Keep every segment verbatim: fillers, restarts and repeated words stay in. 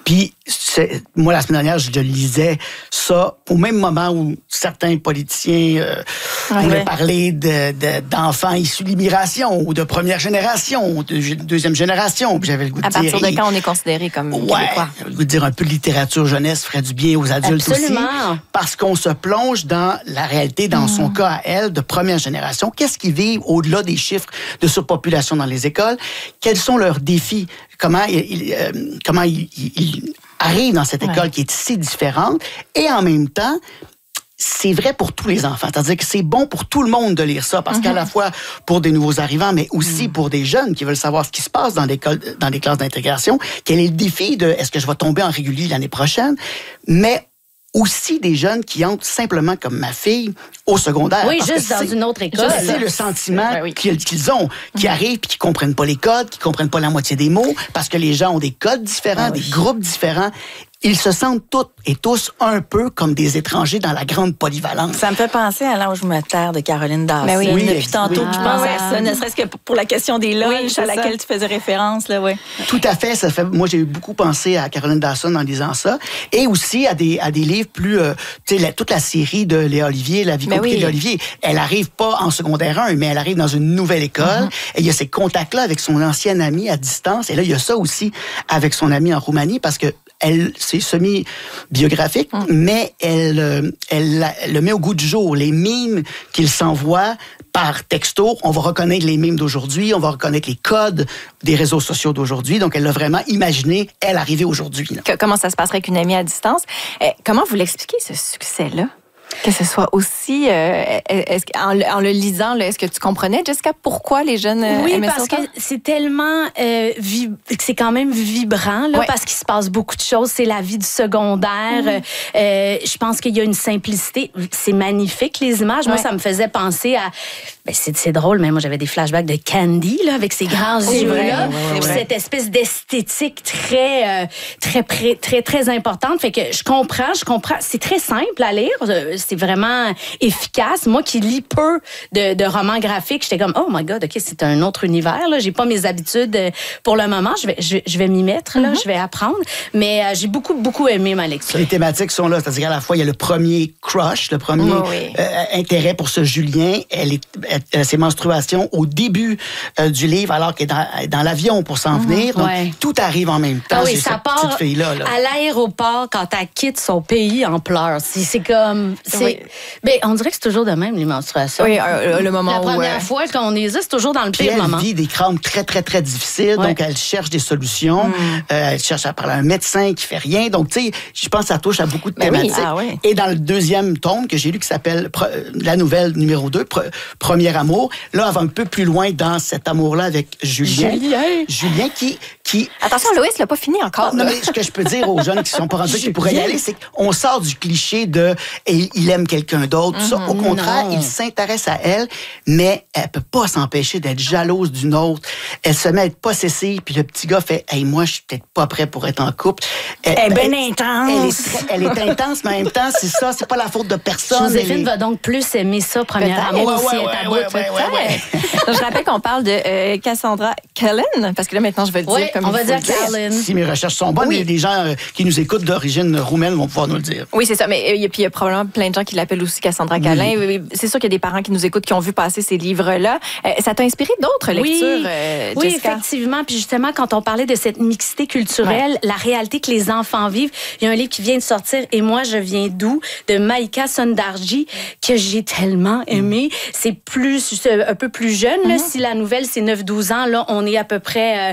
Puis, c'est, moi, la semaine dernière, je le lisais ça au même moment où certains politiciens euh, ouais, voulaient ouais. parler de, de, d'enfants issus de l'immigration ou de première génération, de deuxième génération. Puis j'avais le goût de à dire... À partir de quand on est considéré comme ouais, québécois? J'avais le goût de dire un peu de littérature jeunesse ferait du bien aux adultes Absolument. aussi. Parce qu'on se plonge dans la réalité, dans mmh. son cas à elle, de première génération. Qu'est-ce qu'ils vivent au-delà des chiffres de surpopulation dans les écoles? Quels sont leurs défis? Comment ils, euh, comment ils, ils arrivent dans cette école ouais. qui est si différente? Et en même temps, c'est vrai pour tous les enfants. C'est-à-dire que c'est bon pour tout le monde de lire ça, parce mm-hmm. qu'à la fois pour des nouveaux arrivants, mais aussi mm. pour des jeunes qui veulent savoir ce qui se passe dans les, dans les classes d'intégration. Quel est le défi de est-ce que je vais tomber en régulier l'année prochaine? Mais aussi des jeunes qui entrent simplement comme ma fille au secondaire. Oui, juste dans une autre école. C'est le sentiment ouais, oui. qu'ils, qu'ils ont, qui arrivent puis qui comprennent pas les codes, qui comprennent pas la moitié des mots, parce que les gens ont des codes différents, ah, oui. des groupes différents. Ils se sentent toutes et tous un peu comme des étrangers dans la grande polyvalence. Ça me fait penser à L'Ange me terre de Caroline Dawson. Mais oui, oui, depuis oui, tantôt, oui. je pensais ah, à ça, ne serait-ce que pour la question des lunchs oui, à laquelle ça. tu faisais référence. Là, ouais. Tout à fait, ça fait. Moi, j'ai beaucoup pensé à Caroline Dawson en lisant ça, et aussi à des, à des livres plus... Euh, tu sais, la, toute la série de Léa Olivier, La vie compliquée oui. de Léa Olivier. Elle arrive pas en secondaire un, mais elle arrive dans une nouvelle école, mm-hmm. et il y a ces contacts-là avec son ancien ami à distance, et là, il y a ça aussi avec son ami en Roumanie, parce que elle, c'est semi-biographique, mm. mais elle, elle, elle le met au goût du jour. Les mimes qu'il s'envoie par texto, on va reconnaître les mimes d'aujourd'hui, on va reconnaître les codes des réseaux sociaux d'aujourd'hui. Donc, elle l'a vraiment imaginé, elle, arriver aujourd'hui. Là. Comment ça se passerait avec une amie à distance? Euh, comment vous l'expliquez, ce succès-là? Que ce soit aussi, euh, est-ce, en, en le lisant, là, est-ce que tu comprenais, Jessica, pourquoi les jeunes euh, oui, aimaient ça? Oui, parce que c'est tellement, euh, vib... c'est quand même vibrant, là, ouais. parce qu'il se passe beaucoup de choses. C'est la vie du secondaire. Mmh. Euh, je pense qu'il y a une simplicité. C'est magnifique, les images. Ouais. Moi, ça me faisait penser à... Ben, c'est, c'est drôle, mais moi, j'avais des flashbacks de Candy, là, avec ses grands c'est yeux-là. Ouais, ouais, ouais. Cette espèce d'esthétique très, euh, très, très, très, très importante. Fait que je comprends, je comprends. C'est très simple à lire. C'est vraiment efficace. Moi qui lis peu de, de romans graphiques, j'étais comme, oh my God, OK, c'est un autre univers. Là. J'ai pas mes habitudes pour le moment. Je vais, je, je vais m'y mettre, là. Mm-hmm. Je vais apprendre. Mais euh, j'ai beaucoup, beaucoup aimé ma lecture. Les thématiques sont là. C'est-à-dire qu'à la fois, il y a le premier crush, le premier oh, oui. euh, intérêt pour ce Julien. Elle est, elle a ses menstruations au début euh, du livre, alors qu'elle est dans, dans l'avion pour s'en mm-hmm. venir. Donc, ouais. tout arrive en même temps. Ah oui, chez ça cette part petite fille-là. Là. À l'aéroport, quand elle quitte son pays en pleurs. C'est, c'est comme... C'est, oui. ben, on dirait que c'est toujours de même, les menstruations. Oui, euh, le moment La où... La première euh... fois qu'on les a, c'est toujours dans le Puis pire elle moment. Elle vit des crampes très, très, très difficiles. Ouais. Donc, elle cherche des solutions. Mm. Euh, elle cherche à parler à un médecin qui fait rien. Donc, tu sais, je pense que ça touche à beaucoup de ben thématiques. Oui. Ah, oui. Et dans le deuxième tome que j'ai lu, qui s'appelle la nouvelle numéro deux, Premier amour, là, elle va un peu plus loin dans cet amour-là avec Julien. Julien! Julien qui... qui... Attention, Loïs l'a pas fini encore. Non, mais ce que je peux dire aux jeunes qui sont pas rendus qui pourraient y aller, c'est qu'on sort du cliché de et il aime quelqu'un d'autre. Mm-hmm. Ça, au contraire, non. il s'intéresse à elle, mais elle peut pas s'empêcher d'être jalouse d'une autre. Elle se met à être possessive, puis le petit gars fait « Hey, moi, je suis peut-être pas prêt pour être en couple. » Elle, elle est bien intense. Elle est, très, elle est intense, mais en même temps, c'est ça, c'est pas la faute de personne. Joséphine est... va donc plus aimer ça, Premier amour, ouais, si ouais, elle est à bout. Ouais, ouais, ouais, ouais. Donc, je rappelle qu'on parle de euh, Cassandra Cullen, parce que là, maintenant, je vais le oui, dire comme on il va faut dire le Cullen. Si mes recherches sont bonnes, oui. des gens euh, qui nous écoutent d'origine roumaine vont pouvoir nous le dire. Oui, c'est ça. Mais euh, puis il y a probablement plein de gens qui l'appellent aussi Cassandra Cullen. Oui. C'est sûr qu'il y a des parents qui nous écoutent qui ont vu passer ces livres-là. Euh, ça t'a inspiré d'autres oui. lectures, euh, Oui, Jessica? effectivement. Puis justement, quand on parlait de cette mixité culturelle, ouais. la réalité que les enfants vivent, il y a un livre qui vient de sortir, Et moi, je viens d'où, de Maïka Sondarji, que j'ai tellement aimé. Mm. C'est plus, un peu plus jeune. Mm-hmm. Là, si la nouvelle, c'est neuf douze ans, là, on est à peu près euh,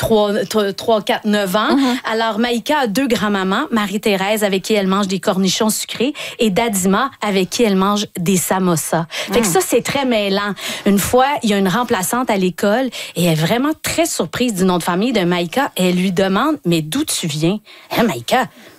trois, quatre, neuf ans. Mm-hmm. Alors, Maïka a deux grands-mamans, Marie-Thérèse, avec qui elle mange des cornichons sucrés, et Dadima, avec qui elle mange des samosas. Fait que mm. ça, c'est très mêlant. Une fois, il y a une remplaçante à l'école, et elle est vraiment très surprise du nom de famille de Maïka. Elle lui demande, mais d'où tu viens? Hein, Maïka?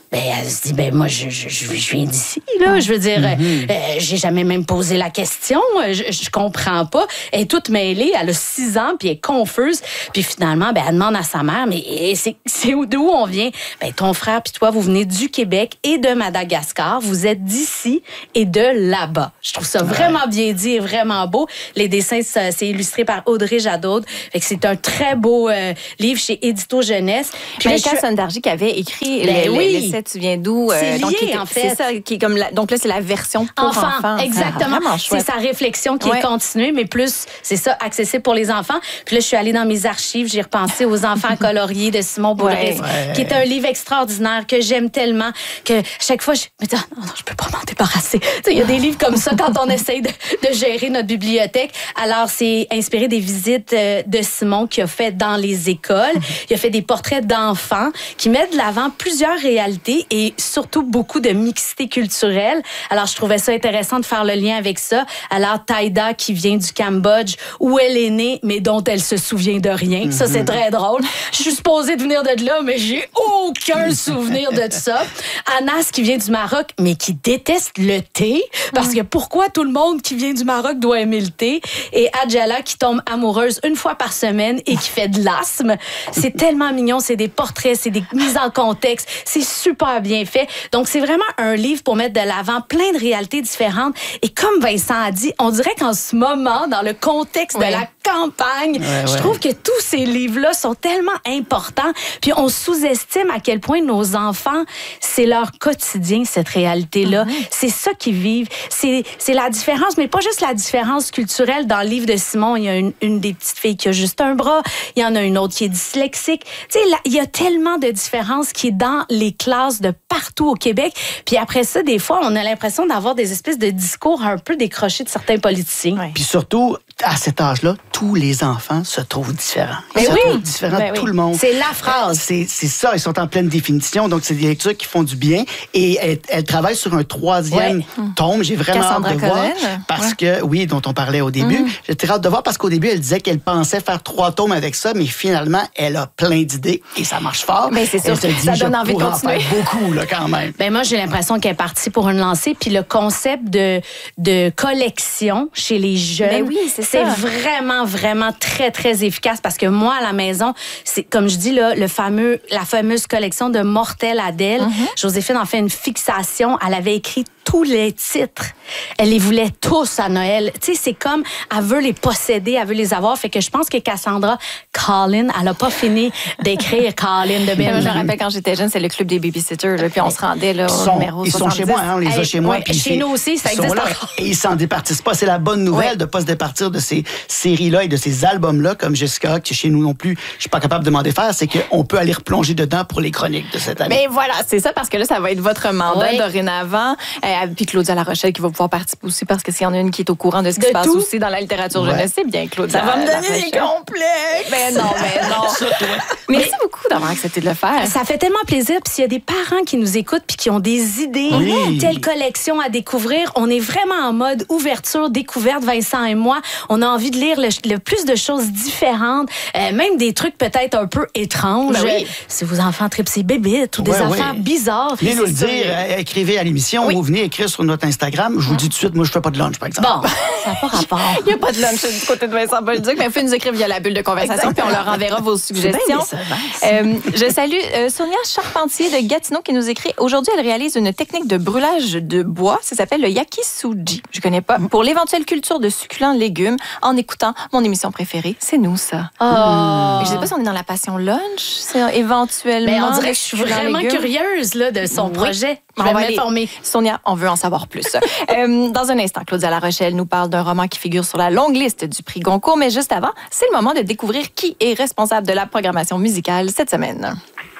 Ben, elle se dit, ben moi, je, je, je viens d'ici, là. Je veux dire, mm-hmm. euh, j'ai jamais même posé la question. Je, je comprends pas. Elle est toute mêlée. Elle a six ans, puis elle est confuse. Puis finalement, ben, elle demande à sa mère, mais c'est, c'est d'où on vient? Ben, ton frère puis toi, vous venez du Québec et de Madagascar. Vous êtes d'ici et de là-bas. Je trouve ça vraiment bien dit et vraiment beau. Les dessins, ça, c'est illustré par Audrey Jadot. Fait que c'est un très beau euh, livre chez Édito Jeunesse. Puis Maïka je... Sondarji qui avait écrit ben, le, oui. l'essai Tu viens d'où? C'est euh, lié, donc, qui, en fait. C'est ça, qui est comme la, donc là, c'est la version pour enfants. enfants. Exactement. Ah, c'est sa réflexion qui ouais. est continuée, mais plus, c'est ça, accessible pour les enfants. Puis là, je suis allée dans mes archives, j'ai repensé aux enfants coloriés de Simon Boulris, ouais. qui est un livre extraordinaire que j'aime tellement que chaque fois, je me dis, oh, non, non, je peux pas m'en débarrasser. Il y a des livres comme ça quand on essaye de, de gérer notre bibliothèque. Alors, c'est inspiré des visites de Simon qu'il a fait dans les écoles. Il a fait des portraits d'enfants qui mettent de l'avant plusieurs réalités et surtout beaucoup de mixité culturelle. Alors, je trouvais ça intéressant de faire le lien avec ça. Alors, Taïda, qui vient du Cambodge, où elle est née, mais dont elle se souvient de rien. Mm-hmm. Ça, c'est très drôle. Je suis supposée de venir de là, mais j'ai aucun souvenir de ça. Anas, qui vient du Maroc, mais qui déteste le thé, parce que pourquoi tout le monde qui vient du Maroc doit aimer le thé? Et Adjala, qui tombe amoureuse une fois par semaine et qui fait de l'asthme. C'est tellement mignon. C'est des portraits, c'est des mises en contexte. C'est super bien fait. Donc, c'est vraiment un livre pour mettre de l'avant plein de réalités différentes. Et comme Vincent a dit, on dirait qu'en ce moment, dans le contexte oui. de la campagne, ouais, je ouais. trouve que tous ces livres-là sont tellement importants. Puis on sous-estime à quel point nos enfants, c'est leur quotidien, cette réalité-là. Mm-hmm. C'est ça qu'ils vivent. C'est, c'est la différence, mais pas juste la différence culturelle. Dans le livre de Simon, il y a une, une des petites filles qui a juste un bras. Il y en a une autre qui est dyslexique. Tu sais, là, il y a tellement de différences qui est dans les classes de partout au Québec. Puis après ça, des fois, on a l'impression d'avoir des espèces de discours un peu décrochés de certains politiciens. Ouais. Puis surtout, à cet âge-là, tous les enfants se trouvent différents. Ils Mais se oui. trouvent différents Ben de tout oui. le monde. C'est la phrase. C'est, c'est ça, ils sont en pleine définition. Donc, c'est des lectures qui font du bien. Et elle, elle travaille sur un troisième ouais. tome. J'ai vraiment Cassandra hâte de voir. Collen. Parce ouais. que, oui, dont on parlait au début. Mm. J'ai très hâte de voir parce qu'au début, elle disait qu'elle pensait faire trois tomes avec ça, mais finalement, elle a plein d'idées et ça marche fort. Mais c'est sûr elle se que dit, ça donne envie de continuer. En faire beaucoup, là, quand même. Ben moi, j'ai l'impression qu'elle est partie pour une lancée. Puis le concept de, de collection chez les jeunes, ben oui, c'est, c'est ça. vraiment, vraiment très, très efficace. Parce que moi, à la maison, c'est comme je dis, là, le fameux, la fameuse collection de Mortel Adèle. Mm-hmm. Joséphine en fait une fixation. Elle avait écrit tous les titres. Elle les voulait tous à Noël. Tu sais, c'est comme, elle veut les posséder, elle veut les avoir. Fait que je pense que Cassandra Collen, elle a pas fini d'écrire Collen de Benjamin. Je me rappelle quand j'étais jeune, c'est le club des babysitters, là, puis on se rendait là, au sont, numéro ils soixante-dix. Ils sont chez moi, hein, on les a hey, chez moi. Ouais, puis chez nous aussi, ça existe encore. Et ils s'en départissent pas. C'est la bonne nouvelle ouais. de pas se départir de ces séries-là et de ces albums-là, comme Jessica, qui chez nous non plus, je suis pas capable de m'en défaire, c'est qu'on peut aller replonger dedans pour les chroniques de cette année. Mais voilà, c'est ça, parce que là, ça va être votre mandat ouais. dorénavant. Euh, puis Claudia La Rochelle qui va pouvoir participer aussi, parce que s'il y en a une qui est au courant de ce qui de se passe tout. aussi dans la littérature ouais. jeunesse, c'est bien Claudia. Ça va me donner des complexes. Mais non, mais non. Merci mais, beaucoup d'avoir accepté de le faire. Ça fait tellement plaisir. Puis s'il y a des parents qui nous écoutent puis qui ont des idées, oui. telle collection à découvrir, on est vraiment en mode ouverture, découverte, Vincent et moi. On a envie de lire le, le plus de choses différentes, euh, même des trucs peut-être un peu étranges. Ben oui. Si vos enfants tripent ces bébites ou des ouais, affaires ouais. bizarres. Venez nous le dire, euh, écrivez à l'émission oui. ou venez écrire sur notre Instagram. Je vous dis tout de suite, moi, je fais pas de lunch, par exemple. Bon, ça n'a pas rapport. Il n'y a pas de lunch du côté de Vincent Bolduc, mais il faut nous écrire via la bulle de conversation, puis on leur enverra vos suggestions. Euh, je salue euh, Sonia Charpentier de Gatineau qui nous écrit. Aujourd'hui, elle réalise une technique de brûlage de bois. Ça s'appelle le yakisuji. Je connais pas. Pour l'éventuelle culture de succulents légumes, en écoutant mon émission préférée, c'est nous, ça. Oh. Je sais pas si on est dans la passion lunch, c'est éventuellement. Mais on dirait que je suis vraiment curieuse là, de son oui. projet. Je vais m'informer. Sonia, on veut en savoir plus. euh, dans un instant, Claudia La Rochelle nous parle d'un roman qui figure sur la longue liste du prix Goncourt, mais juste avant, c'est le moment de découvrir qui est responsable de la programmation musicale cette semaine.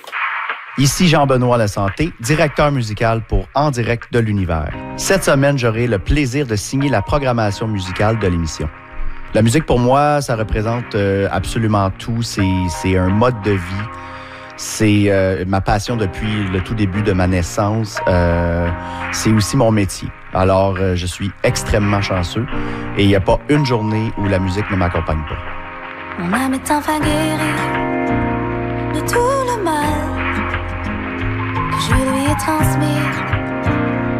Ici Jean-Benoît Lasanté, directeur musical pour En direct de l'univers. Cette semaine, j'aurai le plaisir de signer la programmation musicale de l'émission. La musique, pour moi, ça représente euh, absolument tout. C'est, c'est un mode de vie. C'est euh, ma passion depuis le tout début de ma naissance. Euh, c'est aussi mon métier. Alors, euh, je suis extrêmement chanceux et il n'y a pas une journée où la musique ne m'accompagne pas. Mon âme est enfin guérie de tout le mal que je lui ai retransmettre.